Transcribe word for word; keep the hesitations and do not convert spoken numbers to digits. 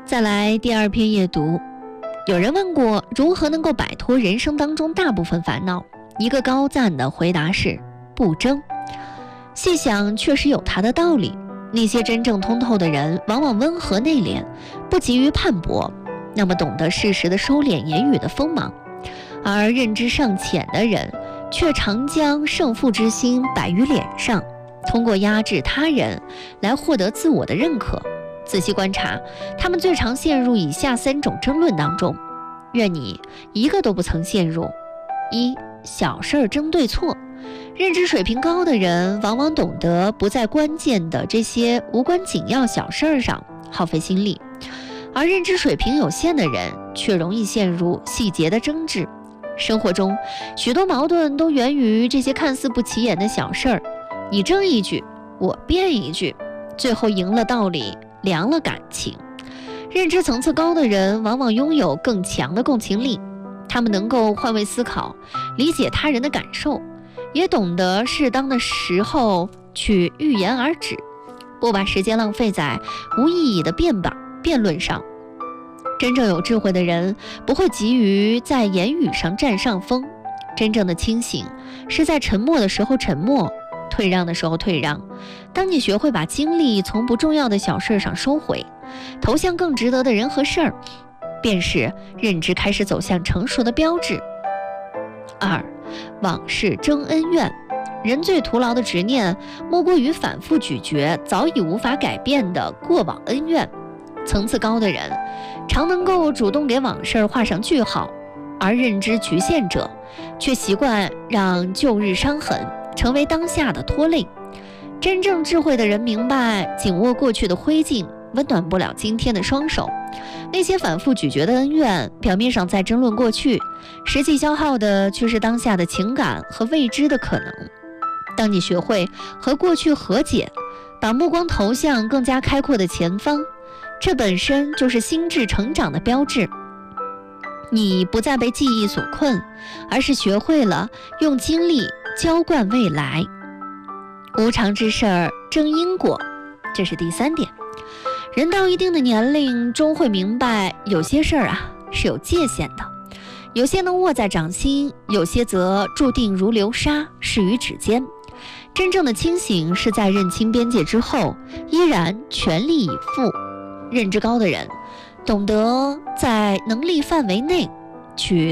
再来第二篇阅读，有人问过如何能够摆脱人生当中大部分烦恼，一个高赞的回答是不争。细想确实有它的道理，那些真正通透的人往往温和内敛，不急于判驳，那么懂得适时的收敛言语的锋芒，而认知尚浅的人却常将胜负之心摆于脸上，通过压制他人来获得自我的认可。仔细观察，他们最常陷入以下三种争论当中，愿你一个都不曾陷入。一、小事争对错。认知水平高的人往往懂得不在关键的这些无关紧要小事上耗费心力，而认知水平有限的人却容易陷入细节的争执。生活中许多矛盾都源于这些看似不起眼的小事儿，你争一句我辩一句，最后赢了道理，凉了感情。认知层次高的人往往拥有更强的共情力，他们能够换位思考，理解他人的感受，也懂得适当的时候去欲言而止，不把时间浪费在无意义的辩吧辩论上。真正有智慧的人不会急于在言语上占上风，真正的清醒是在沉默的时候沉默，退让的时候退让。当你学会把精力从不重要的小事上收回，投向更值得的人和事儿，便是认知开始走向成熟的标志。二、往事争恩怨。人最徒劳的执念，莫过于反复咀嚼早已无法改变的过往恩怨。层次高的人常能够主动给往事画上句号，而认知局限者却习惯让旧日伤痕成为当下的拖累。真正智慧的人明白，紧握过去的灰烬温暖不了今天的双手。那些反复咀嚼的恩怨，表面上在争论过去，实际消耗的却是当下的情感和未知的可能。当你学会和过去和解，把目光投向更加开阔的前方，这本身就是心智成长的标志。你不再被记忆所困，而是学会了用精力浇灌未来。无常之事儿争因果，这是第三点。人到一定的年龄，终会明白有些事儿啊是有界限的，有些能握在掌心，有些则注定如流沙逝于指尖。真正的清醒是在认清边界之后依然全力以赴。认知高的人懂得在能力范围内去